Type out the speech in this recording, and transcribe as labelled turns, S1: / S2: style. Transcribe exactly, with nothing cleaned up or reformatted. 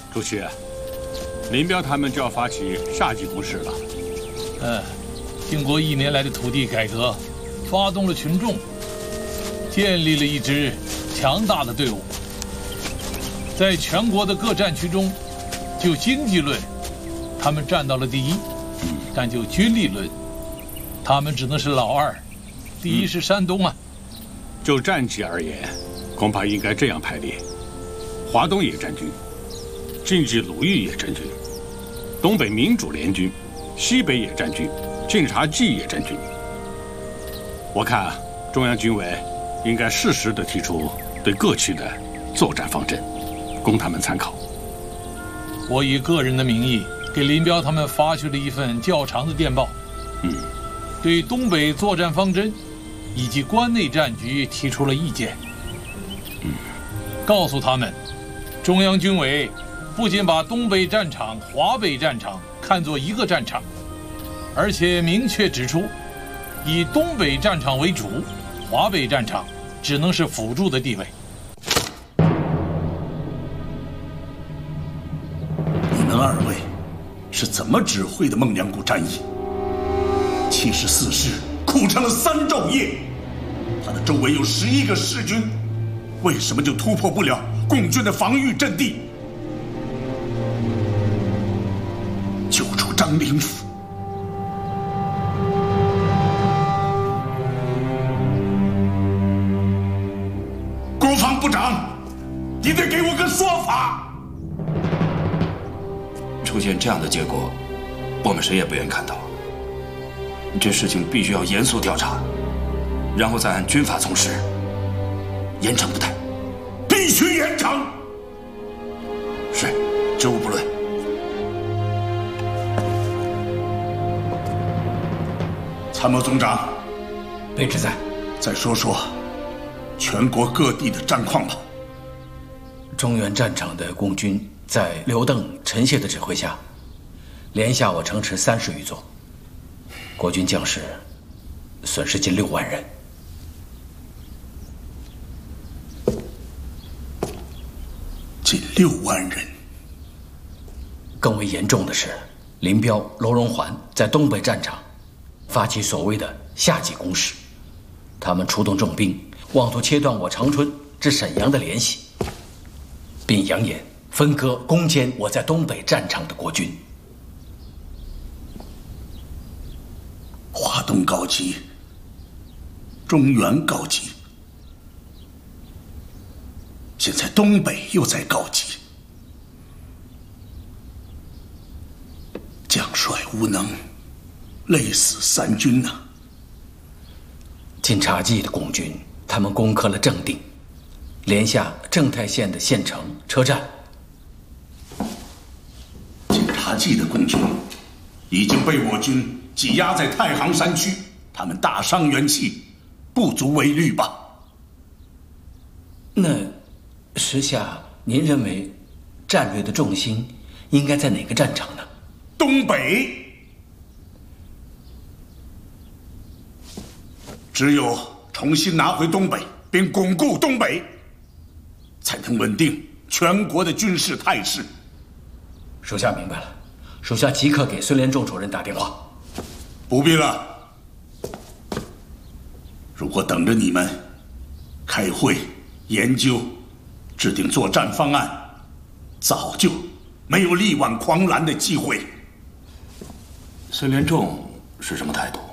S1: 主席，林彪他们就要发起夏季攻势了。
S2: 嗯，经过一年来的土地改革，发动了群众，建立了一支强大的队伍。在全国的各战区中，就经济论，他们占到了第一；但就军力论，他们只能是老二。第一是山东啊。
S1: 就战绩而言，恐怕应该这样排列：华东野战军、晋冀鲁豫野战军、东北民主联军、西北野战军、晋察冀野战军。我看中央军委应该适时地提出对各区的作战方针，供他们参考。
S2: 我以个人的名义给林彪他们发去了一份较长的电报，
S1: 嗯，
S2: 对东北作战方针以及关内战局提出了意见。
S1: 嗯，
S2: 告诉他们，中央军委不仅把东北战场、华北战场看作一个战场，而且明确指出，以东北战场为主，华北战场只能是辅助的地位。
S3: 你们二位是怎么指挥的孟良崮战役？七十四师苦撑了三昼夜，他的周围有十一个师军，为什么就突破不了共军的防御阵地？救出张灵甫，国防部长，你得给我个说法。
S4: 出现这样的结果，我们谁也不愿看到。这事情必须要严肃调查，然后再按军法从事，严惩不贷。
S3: 必须严惩。
S4: 是，知无不论。
S3: 参谋总长，
S5: 备至在。
S3: 再说说全国各地的战况吧。
S5: 中原战场的共军在刘邓、陈谢的指挥下，连下我城池三十余座，国军将士损失近六万人。
S3: 近六万人。
S5: 更为严重的是，林彪、罗荣桓在东北战场发起所谓的夏季攻势，他们出动重兵，妄图切断我长春至沈阳的联系，并扬言分割攻坚我在东北战场的国军。
S3: 华东告急，中原告急，现在东北又在告急。将帅无能，累死三军呐！
S5: 晋察冀的共军，他们攻克了正定，连下正太县的县城、车站。
S3: 晋察冀的共军已经被我军挤压在太行山区，他们大伤元气，不足为虑吧？
S5: 那时下您认为战略的重心应该在哪个战场呢？
S3: 东北。只有重新拿回东北，并巩固东北，才能稳定全国的军事态势。
S5: 属下明白了，属下即刻给孙连仲主任打电话。
S3: 不必了。如果等着你们开会研究制定作战方案，早就没有力挽狂澜的机会。
S4: 孙连仲是什么态度？